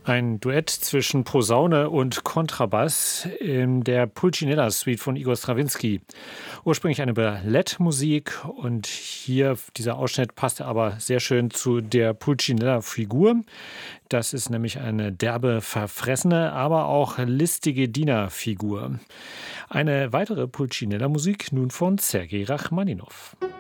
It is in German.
Ein Duett zwischen Posaune und Kontrabass in der Pulcinella-Suite von Igor Strawinski. Ursprünglich eine Ballettmusik und hier dieser Ausschnitt passte aber sehr schön zu der Pulcinella-Figur. Das ist nämlich eine derbe, verfressene, aber auch listige Dienerfigur. Eine weitere Pulcinella-Musik nun von Sergei Rachmaninow.